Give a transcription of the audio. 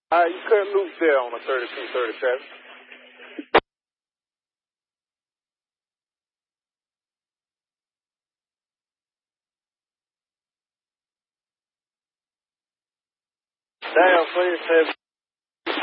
You cut loose there on a 32-37. Damn, please,